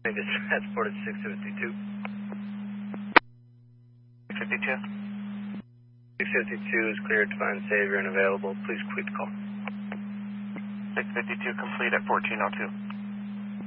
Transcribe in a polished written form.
Maybe it's transported 652. 652. 652 is cleared to find Savior and available. Please complete the call. 652 complete at 1402.